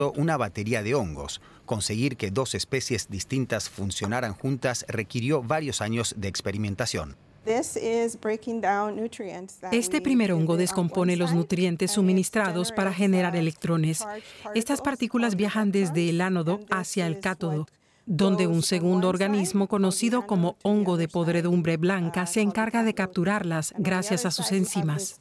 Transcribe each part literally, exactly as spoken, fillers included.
una batería de hongos. Conseguir que dos especies distintas funcionaran juntas requirió varios años de experimentación. Este primer hongo descompone los nutrientes suministrados para generar electrones. Estas partículas viajan desde el ánodo hacia el cátodo, donde un segundo organismo conocido como hongo de podredumbre blanca se encarga de capturarlas gracias a sus enzimas.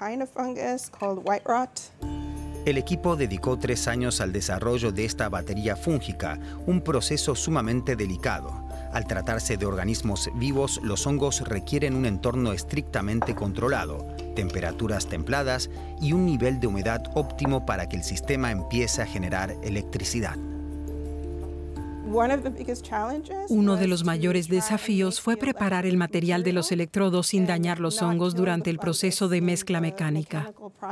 El equipo dedicó tres años al desarrollo de esta batería fúngica, un proceso sumamente delicado. Al tratarse de organismos vivos, los hongos requieren un entorno estrictamente controlado, temperaturas templadas y un nivel de humedad óptimo para que el sistema empiece a generar electricidad. Uno de los mayores desafíos fue preparar el material de los electrodos sin dañar los hongos durante el proceso de mezcla mecánica.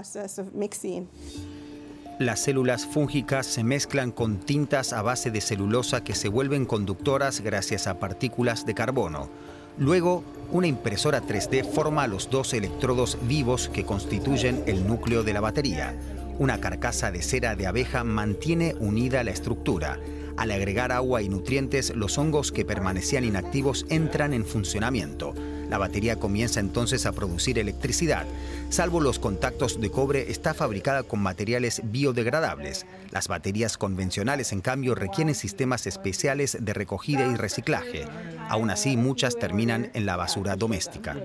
Las células fúngicas se mezclan con tintas a base de celulosa que se vuelven conductoras gracias a partículas de carbono. Luego, una impresora tres D forma los dos electrodos vivos que constituyen el núcleo de la batería. Una carcasa de cera de abeja mantiene unida la estructura. Al agregar agua y nutrientes, los hongos que permanecían inactivos entran en funcionamiento. La batería comienza entonces a producir electricidad. Salvo los contactos de cobre, está fabricada con materiales biodegradables. Las baterías convencionales, en cambio, requieren sistemas especiales de recogida y reciclaje. Aún así, muchas terminan en la basura doméstica.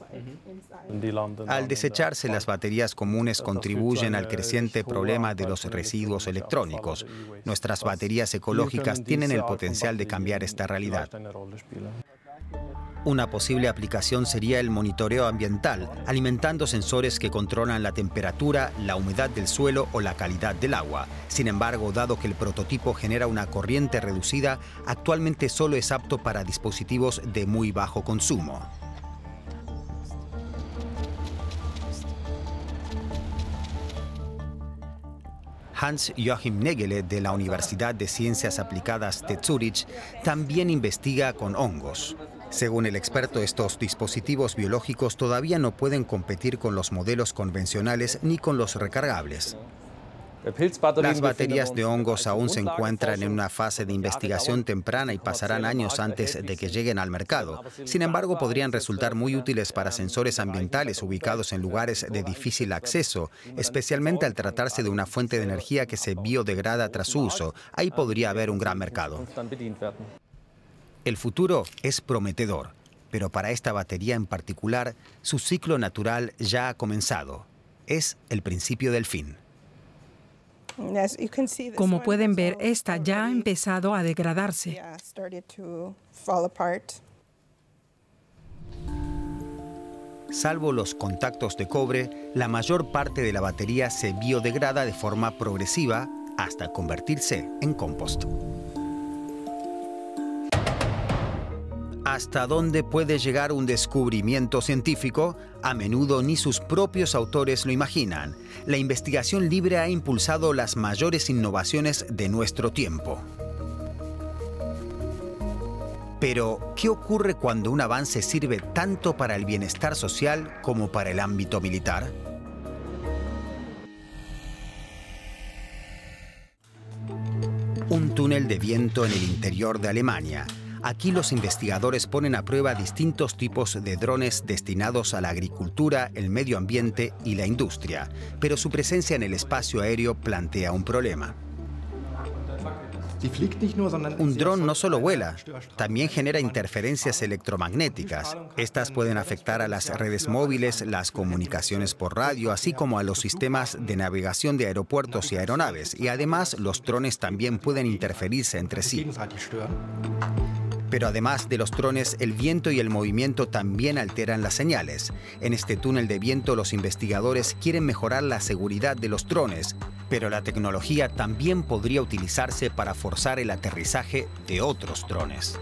Al desecharse, las baterías comunes contribuyen al creciente problema de los residuos electrónicos. Nuestras baterías ecológicas tienen el potencial de cambiar esta realidad. Una posible aplicación sería el monitoreo ambiental, alimentando sensores que controlan la temperatura, la humedad del suelo o la calidad del agua. Sin embargo, dado que el prototipo genera una corriente reducida, actualmente solo es apto para dispositivos de muy bajo consumo. Hans-Joachim Nägele, de la Universidad de Ciencias Aplicadas de Zúrich, también investiga con hongos. Según el experto, estos dispositivos biológicos todavía no pueden competir con los modelos convencionales ni con los recargables. Las baterías de hongos aún se encuentran en una fase de investigación temprana y pasarán años antes de que lleguen al mercado. Sin embargo, podrían resultar muy útiles para sensores ambientales ubicados en lugares de difícil acceso, especialmente al tratarse de una fuente de energía que se biodegrada tras su uso. Ahí podría haber un gran mercado. El futuro es prometedor, pero para esta batería en particular, su ciclo natural ya ha comenzado. Es el principio del fin. Como pueden ver, esta ya ha empezado a degradarse. Salvo los contactos de cobre, la mayor parte de la batería se biodegrada de forma progresiva hasta convertirse en compost. ¿Hasta dónde puede llegar un descubrimiento científico? A menudo ni sus propios autores lo imaginan. La investigación libre ha impulsado las mayores innovaciones de nuestro tiempo. Pero, ¿qué ocurre cuando un avance sirve tanto para el bienestar social como para el ámbito militar? Un túnel de viento en el interior de Alemania. Aquí los investigadores ponen a prueba distintos tipos de drones destinados a la agricultura, el medio ambiente y la industria, pero su presencia en el espacio aéreo plantea un problema. Un dron no solo vuela, también genera interferencias electromagnéticas. Estas pueden afectar a las redes móviles, las comunicaciones por radio, así como a los sistemas de navegación de aeropuertos y aeronaves. Y además, los drones también pueden interferirse entre sí. Pero además de los drones, el viento y el movimiento también alteran las señales. En este túnel de viento, los investigadores quieren mejorar la seguridad de los drones, pero la tecnología también podría utilizarse para forzar el aterrizaje de otros drones.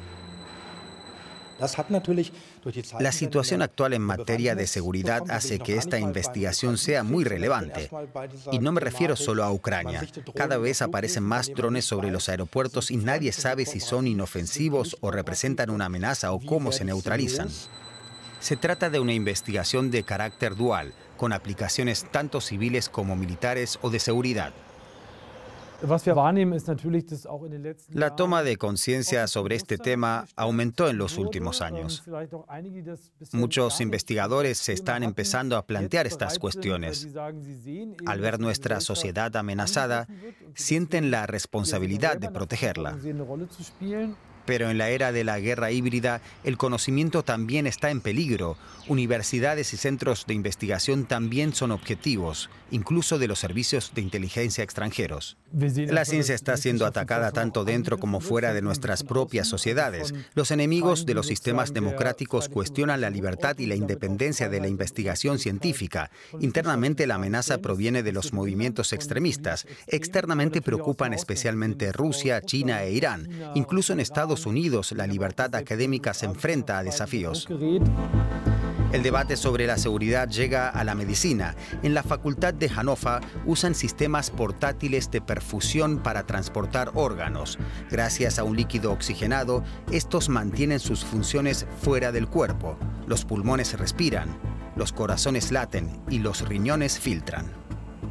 La situación actual en materia de seguridad hace que esta investigación sea muy relevante. Y no me refiero solo a Ucrania. Cada vez aparecen más drones sobre los aeropuertos y nadie sabe si son inofensivos o representan una amenaza o cómo se neutralizan. Se trata de una investigación de carácter dual, con aplicaciones tanto civiles como militares o de seguridad. La toma de conciencia sobre este tema aumentó en los últimos años. Muchos investigadores se están empezando a plantear estas cuestiones. Al ver nuestra sociedad amenazada, sienten la responsabilidad de protegerla. Pero en la era de la guerra híbrida, el conocimiento también está en peligro. Universidades y centros de investigación también son objetivos, incluso de los servicios de inteligencia extranjeros. La ciencia está siendo atacada tanto dentro como fuera de nuestras propias sociedades. Los enemigos de los sistemas democráticos cuestionan la libertad y la independencia de la investigación científica. Internamente, la amenaza proviene de los movimientos extremistas. Externamente preocupan especialmente Rusia, China e Irán. Incluso en Estados Unidos, la libertad académica se enfrenta a desafíos. El debate sobre la seguridad llega a la medicina. En la Facultad de Hannover usan sistemas portátiles de perfusión para transportar órganos. Gracias a un líquido oxigenado, estos mantienen sus funciones fuera del cuerpo. Los pulmones respiran, los corazones laten y los riñones filtran.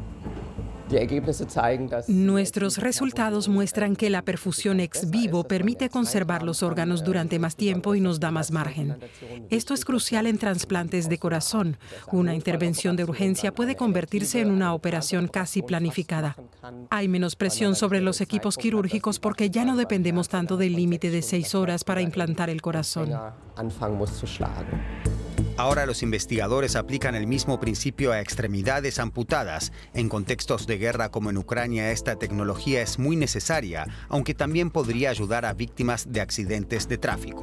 Nuestros resultados muestran que la perfusión ex vivo permite conservar los órganos durante más tiempo y nos da más margen. Esto es crucial en trasplantes de corazón. Una intervención de urgencia puede convertirse en una operación casi planificada. Hay menos presión sobre los equipos quirúrgicos porque ya no dependemos tanto del límite de seis horas para implantar el corazón. Ahora los investigadores aplican el mismo principio a extremidades amputadas. En contextos de guerra como en Ucrania, esta tecnología es muy necesaria, aunque también podría ayudar a víctimas de accidentes de tráfico.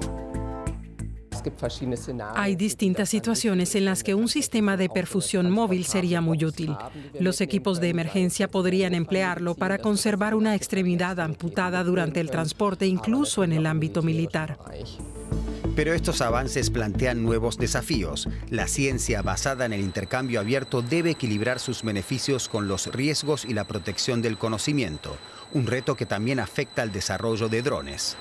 Hay distintas situaciones en las que un sistema de perfusión móvil sería muy útil. Los equipos de emergencia podrían emplearlo para conservar una extremidad amputada durante el transporte, incluso en el ámbito militar. Pero estos avances plantean nuevos desafíos. La ciencia basada en el intercambio abierto debe equilibrar sus beneficios con los riesgos y la protección del conocimiento, un reto que también afecta al desarrollo de drones.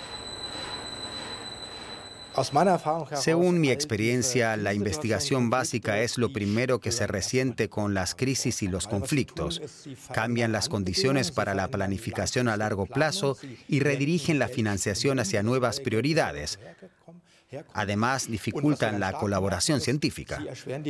Según mi experiencia, la investigación básica es lo primero que se resiente con las crisis y los conflictos. Cambian las condiciones para la planificación a largo plazo y redirigen la financiación hacia nuevas prioridades. Además, dificultan la colaboración científica.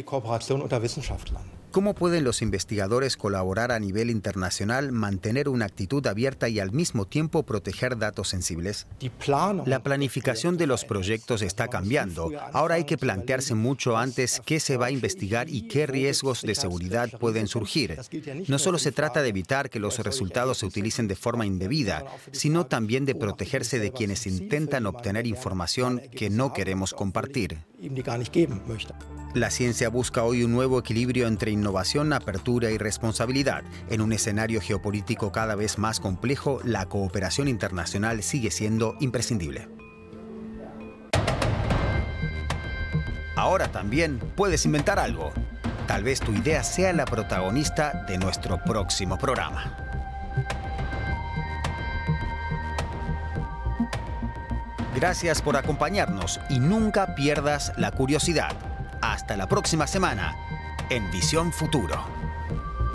¿Cómo pueden los investigadores colaborar a nivel internacional, mantener una actitud abierta y al mismo tiempo proteger datos sensibles? La planificación de los proyectos está cambiando. Ahora hay que plantearse mucho antes qué se va a investigar y qué riesgos de seguridad pueden surgir. No solo se trata de evitar que los resultados se utilicen de forma indebida, sino también de protegerse de quienes intentan obtener información que no queremos compartir. La ciencia busca hoy un nuevo equilibrio entre innovación, apertura y responsabilidad. En un escenario geopolítico cada vez más complejo, la cooperación internacional sigue siendo imprescindible. Ahora también puedes inventar algo. Tal vez tu idea sea la protagonista de nuestro próximo programa. Gracias por acompañarnos y nunca pierdas la curiosidad. Hasta la próxima semana en Visión Futuro.